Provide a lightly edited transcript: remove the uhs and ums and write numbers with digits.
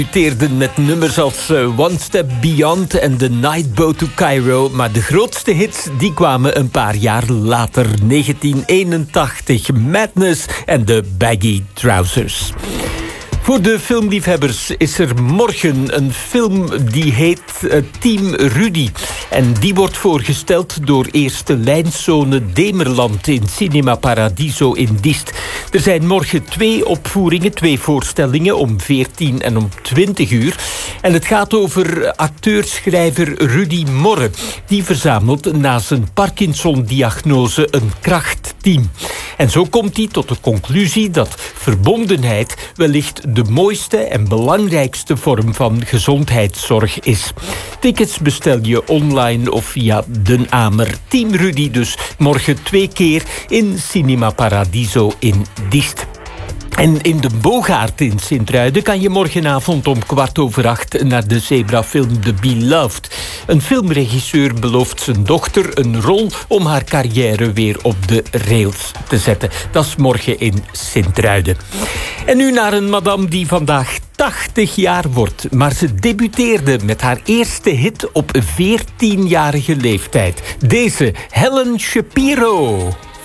Debuteerden met nummers als One Step Beyond en The Night Boat to Cairo. Maar de grootste hits die kwamen een paar jaar later. 1981, Madness en de Baggy Trousers. Voor de filmliefhebbers is er morgen een film die heet Team Rudy. En die wordt voorgesteld door eerste lijnzone Demerland in Cinema Paradiso in Diest. Er zijn morgen 2 opvoeringen, 2 voorstellingen om 14 en om 20 uur. En het gaat over acteur-schrijver Rudy Morre. Die verzamelt na zijn Parkinson-diagnose een krachtteam. En zo komt hij tot de conclusie dat verbondenheid wellicht de mooiste en belangrijkste vorm van gezondheidszorg is. Tickets bestel je online of via Den Amer. Team Rudy dus morgen 2 keer in Cinema Paradiso in Diest. En in de Bogaert in Sint-Truiden kan je morgenavond om 7:15 naar de zebrafilm The Beloved. Een filmregisseur belooft zijn dochter een rol om haar carrière weer op de rails te zetten. Dat is morgen in Sint-Truiden. En nu naar een madame die vandaag 80 jaar wordt. Maar ze debuteerde met haar eerste hit op 14-jarige leeftijd. Deze, Helen Shapiro.